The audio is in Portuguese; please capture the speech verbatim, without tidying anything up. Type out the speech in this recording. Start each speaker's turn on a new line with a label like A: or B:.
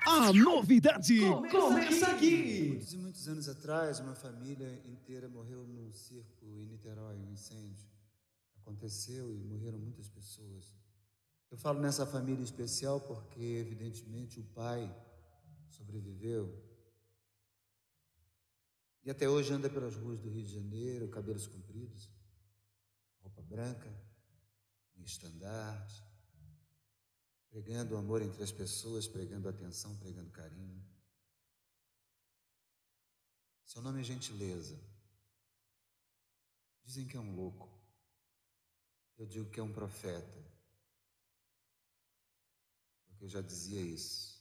A: A novidade
B: Começa aqui!
C: Muitos e muitos anos atrás, uma família inteira morreu num circo em Niterói, um incêndio. Aconteceu e morreram muitas pessoas. Eu falo nessa família especial porque, evidentemente, o pai sobreviveu. E até hoje anda pelas ruas do Rio de Janeiro, cabelos compridos, roupa branca, um estandarte, pregando o amor entre as pessoas, pregando atenção, pregando carinho. Seu nome é Gentileza. Dizem que é um louco. Eu digo que é um profeta, porque eu já dizia isso.